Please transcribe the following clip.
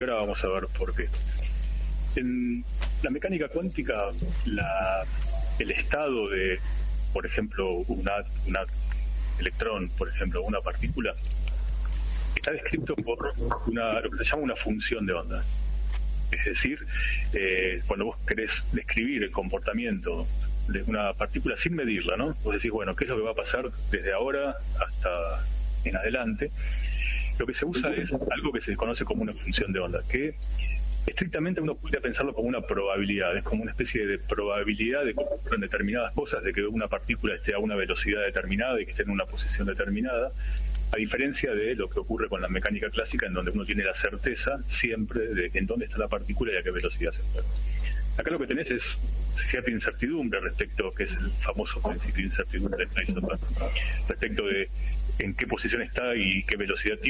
ahora vamos a ver por qué. En la mecánica cuántica, el estado de, por ejemplo, un electrón, por ejemplo, una partícula, está descrito por lo que se llama una función de onda. Es decir, cuando vos querés describir el comportamiento de una partícula sin medirla, ¿no? Vos decís, bueno, ¿qué es lo que va a pasar desde ahora hasta en adelante? Lo que se usa es algo que se conoce como una función de onda, que estrictamente uno podría pensarlo como una probabilidad, es como una especie de probabilidad de que ocurran determinadas cosas, de que una partícula esté a una velocidad determinada y que esté en una posición determinada, a diferencia de lo que ocurre con la mecánica clásica, en donde uno tiene la certeza siempre de en dónde está la partícula y a qué velocidad se mueve. Acá lo que tenés es cierta incertidumbre respecto, que es el famoso principio de incertidumbre de Heisenberg, respecto de en qué posición está y qué velocidad tiene.